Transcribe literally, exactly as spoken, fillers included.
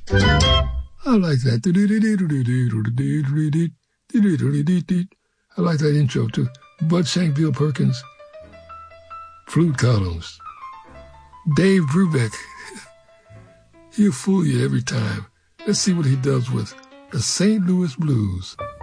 I like that. I like that intro too. Bud Shank, Bill Perkins, flute columns. Dave Brubeck. He'll fool you every time. Let's see what he does with the Saint Louis Blues.